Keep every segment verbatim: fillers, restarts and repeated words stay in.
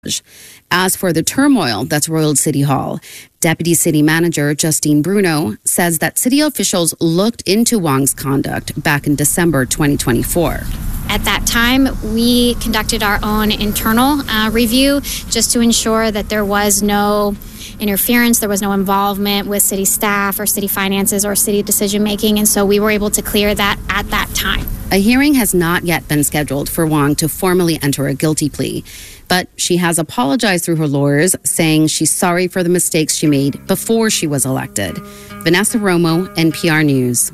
As for the turmoil that's roiled City Hall, Deputy City Manager Justine Bruno says that city officials looked into Wong's conduct back in December twenty twenty-four. At that time, we conducted our own internal uh, review just to ensure that there was no interference, there was no involvement with city staff or city finances or city decision making, and so we were able to clear that at that time. A hearing has not yet been scheduled for Wong to formally enter a guilty plea, but she has apologized through her lawyers, saying she's sorry for the mistakes she made before she was elected. Vanessa Romo, N P R News.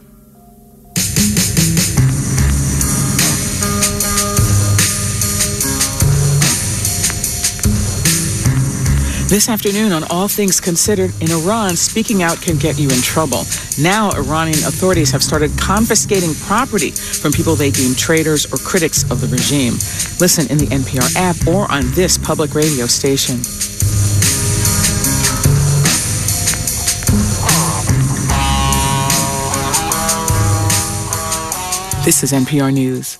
This afternoon on All Things Considered, in Iran, speaking out can get you in trouble. Now, Iranian authorities have started confiscating property from people they deem traitors or critics of the regime. Listen in the N P R app or on this public radio station. This is N P R News.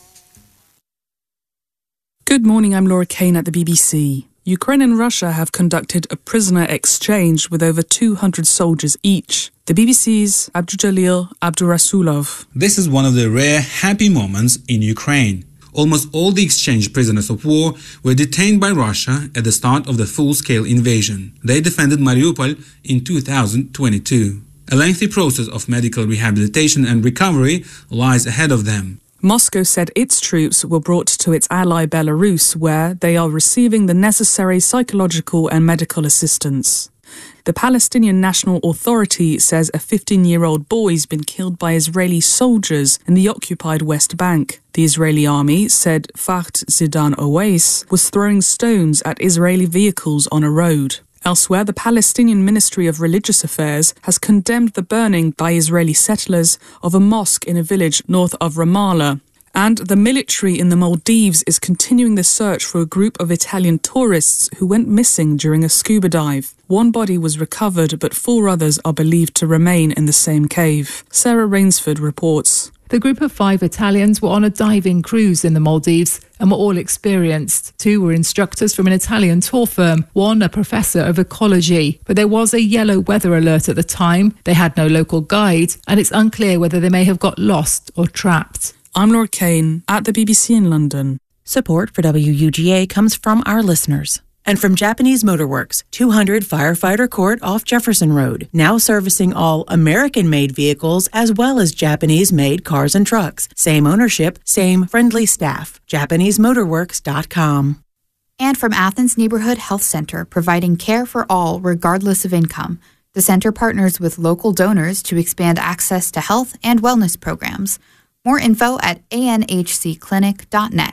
Good morning, I'm Laura Kane at the B B C. Ukraine and Russia have conducted a prisoner exchange with over two hundred soldiers each. The B B C's Abdujalil Abdurasulov. This is one of the rare happy moments in Ukraine. Almost all the exchanged prisoners of war were detained by Russia at the start of the full-scale invasion. They defended Mariupol in two thousand twenty-two. A lengthy process of medical rehabilitation and recovery lies ahead of them. Moscow said its troops were brought to its ally Belarus, where they are receiving the necessary psychological and medical assistance. The Palestinian National Authority says a fifteen-year-old boy's been killed by Israeli soldiers in the occupied West Bank. The Israeli army said Facht Zidan Owais was throwing stones at Israeli vehicles on a road. Elsewhere, the Palestinian Ministry of Religious Affairs has condemned the burning by Israeli settlers of a mosque in a village north of Ramallah. And the military in the Maldives is continuing the search for a group of Italian tourists who went missing during a scuba dive. One body was recovered, but four others are believed to remain in the same cave. Sarah Rainsford reports. The group of five Italians were on a diving cruise in the Maldives and were all experienced. Two were instructors from an Italian tour firm, one a professor of ecology. But there was a yellow weather alert at the time. They had no local guide, and it's unclear whether they may have got lost or trapped. I'm Laura Kane at the B B C in London. Support for W U G A comes from our listeners. And from Japanese Motorworks, two hundred Firefighter Court off Jefferson Road, now servicing all American-made vehicles as well as Japanese-made cars and trucks. Same ownership, same friendly staff. Japanese Motorworks dot com. And from Athens Neighborhood Health Center, providing care for all regardless of income. The center partners with local donors to expand access to health and wellness programs. More info at A N H C clinic dot net.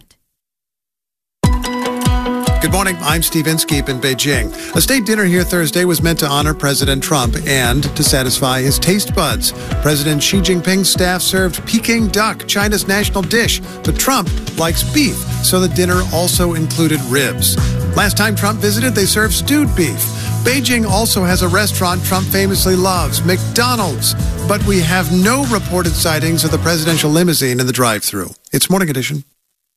Good morning, I'm Steve Inskeep in Beijing. A state dinner here Thursday was meant to honor President Trump and to satisfy his taste buds. President Xi Jinping's staff served Peking duck, China's national dish, but Trump likes beef, so the dinner also included ribs. Last time Trump visited, they served stewed beef. Beijing also has a restaurant Trump famously loves, McDonald's, but we have no reported sightings of the presidential limousine in the drive-thru. It's Morning Edition.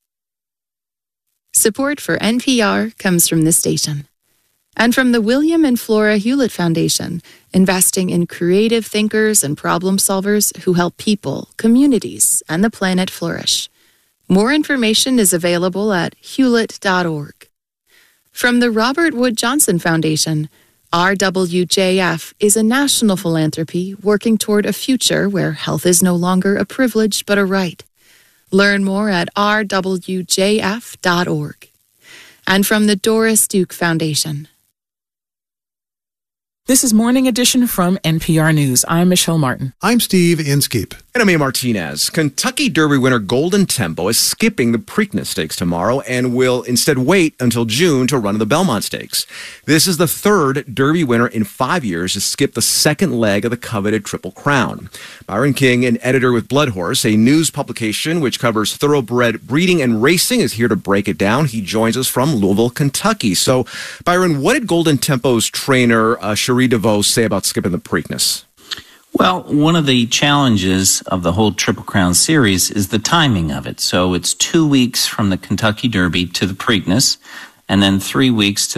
Support for N P R comes from this station and from the William and Flora Hewlett Foundation, investing in creative thinkers and problem solvers who help people, communities, and the planet flourish. More information is available at hewlett dot org. From the Robert Wood Johnson Foundation, R W J F is a national philanthropy working toward a future where health is no longer a privilege but a right. Learn more at r w j f dot org. And from the Doris Duke Foundation. This is Morning Edition from N P R News. I'm Michelle Martin. I'm Steve Inskeep. And I'm Ian Martinez. Kentucky Derby winner Golden Tempo is skipping the Preakness Stakes tomorrow and will instead wait until June to run the Belmont Stakes. This is the third Derby winner in five years to skip the second leg of the coveted Triple Crown. Byron King, an editor with Bloodhorse, a news publication which covers thoroughbred breeding and racing, is here to break it down. He joins us from Louisville, Kentucky. So, Byron, what did Golden Tempo's trainer, uh, Cherie DeVos, say about skipping the Preakness? Well, one of the challenges of the whole Triple Crown series is the timing of it. So it's two weeks from the Kentucky Derby to the Preakness, and then three weeks to